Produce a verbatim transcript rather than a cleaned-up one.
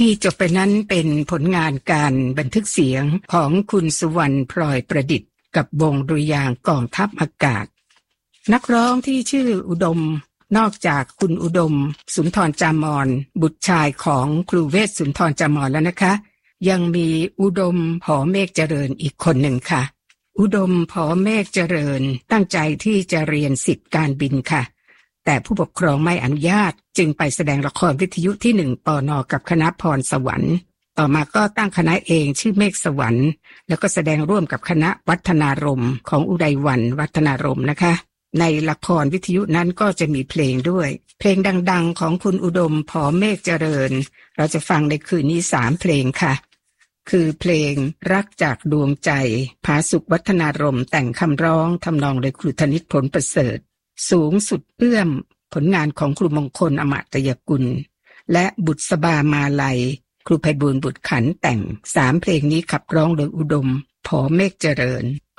ที่จบไปนั้นเป็นผลงานการบันทึกเสียงของคุณสุวรรณพลอยประดิษฐ์กับวงดุริยางค์กองทัพอากาศนักร้องที่ชื่ออุดมนอกจากคุณอุดมสุนทรจามรบุตรชายของครูเวชสุนทรจามรแล้วนะคะยังมีอุดมผอเมฆเจริญอีกคนหนึ่งค่ะอุดมผอเมฆเจริญตั้งใจที่จะเรียนศิษย์การบินค่ะแต่ผู้ปกครองไม่อนุญาตจึงไปแสดงละครวิทยุที่หนึ่งปน.กับคณะพรสวรรค์ต่อมาก็ตั้งคณะเองชื่อเมฆสวรรค์แล้วก็แสดงร่วมกับคณะวัฒนารมณ์ของอุไรวันวัฒนารมณ์นะคะในละครวิทยุนั้นก็จะมีเพลงด้วยเพลงดังๆของคุณอุดมผอเมฆเจริญเราจะฟังในคืนนี้สามเพลงค่ะคือเพลงรักจากดวงใจผาสุขวัฒนารมณ์แต่งคำร้องทำนองโดยครูธนิตผลประเสริฐสูงสุดเอื้อมผลงานของครูมงคลอมตยกุลและบุษบามาลัยครูไพบูลย์บุตรขันแต่งสามเพลงนี้ขับร้องโดยอุดมผอเมฆเจริญ